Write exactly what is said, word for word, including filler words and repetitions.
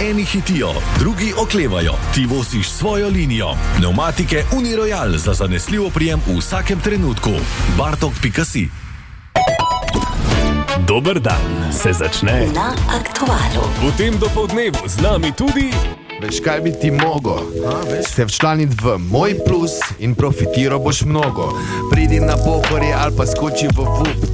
Eni hitijo, drugi oklevajo, ti voziš svojo linijo. Pneumatike Uniroyal za zanesljiv oprijem v vsakem trenutku. bartok pika si. Dober dan se začne na Aktualu. V tem dopoldnevu z nami tudi... Veš, kaj bi ti mogo? Se včlaniti v Moj Plus in profitiral boš mnogo. Pridi na Pohorje ali pa skoči v V U P.